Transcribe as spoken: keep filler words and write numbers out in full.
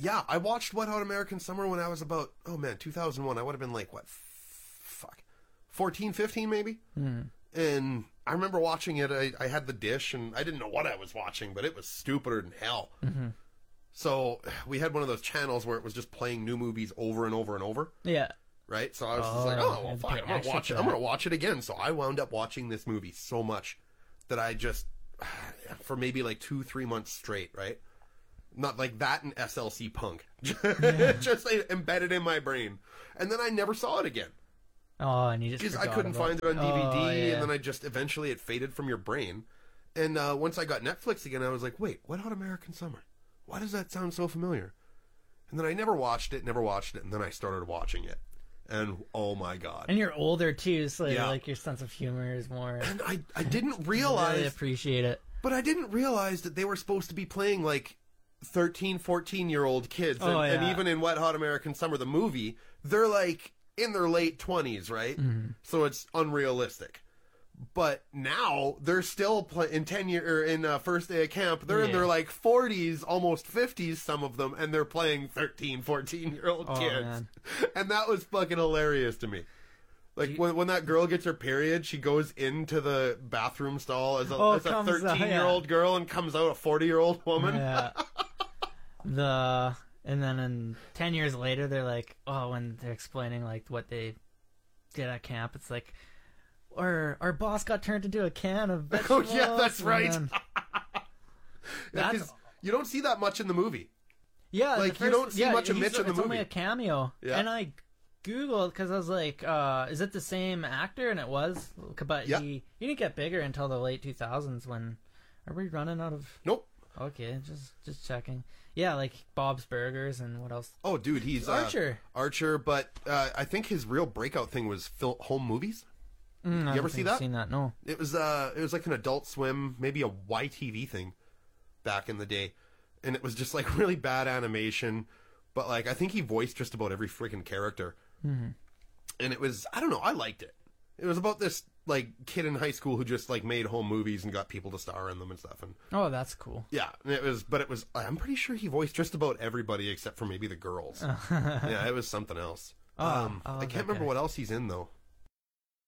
Yeah, I watched Wet Hot American Summer when I was about, oh man, two thousand one. I would have been like, what, f- fuck, fourteen, fifteen maybe? Mm. And I remember watching it. I, I had the dish, and I didn't know what I was watching, but it was stupider than hell. Mm-hmm. So we had one of those channels where it was just playing new movies over and over and over. Yeah. Right? So I was Oh, just like, oh, well, and fine, pay I'm going to extra watch for it. I'm that. going to watch it again. So I wound up watching this movie so much that I just, for maybe like two, three months straight, right? Not like that and S L C Punk. Just like, embedded in my brain. And then I never saw it again. Oh, and you just Because I forgot couldn't about find it on D V D, Oh, yeah. and then I just, eventually it faded from your brain. And uh, once I got Netflix again, I was like, wait, Wet Hot American Summer? Why does that sound so familiar? And then I never watched it, never watched it, and then I started watching it. And oh my god. And you're older too, so Yeah. like your sense of humor is more. And I, I didn't I realize, really appreciate it. but I didn't realize that they were supposed to be playing like thirteen, fourteen year old kids. Oh, and, and yeah. even in Wet Hot American Summer, the movie, they're like in their late twenties, right? Mm-hmm. So it's unrealistic. But now they're still play- in ten year or in uh, first day of camp. They're in Yeah. their like forties, almost fifties, some of them, and they're playing thirteen, fourteen year old Oh, kids. man. And that was fucking hilarious to me. Like you- when when that girl gets her period, she goes into the bathroom stall as a, Oh, as a comes out, thirteen year old yeah. girl and comes out a forty year old woman. Yeah. the and then in ten years later, they're like, oh, when they're explaining like what they did at camp, it's like, our our boss got turned into a can of Oh vegetables. yeah, that's and right. then- Yeah, 'cause That's- you don't see that much in the movie. Yeah, Like, the you first- don't see yeah, much of he's- Mitch in the it's only movie. a cameo. Yeah. And I googled because I was like, uh, "Is it the same actor?" And it was, but Yeah. he he didn't get bigger until the late two thousands. When are we running out of? Nope. Okay, just just checking. Yeah, like Bob's Burgers and what else? Oh, dude, he's uh, Archer. Archer, but uh, I think his real breakout thing was fil- home movies. Mm, I You ever don't see think that? I've Seen that? No. It was uh, it was like an Adult Swim, maybe a Y T V thing back in the day, and it was just like really bad animation. But like, I think he voiced just about every freaking character, Mm-hmm. and it was I don't know, I liked it. It was about this like kid in high school who just like made home movies and got people to star in them and stuff, and Oh, that's cool. yeah, and it was. But it was. I'm pretty sure he voiced just about everybody except for maybe the girls. Yeah, it was something else. Oh, um, I love I can't that remember guy. what else he's in though.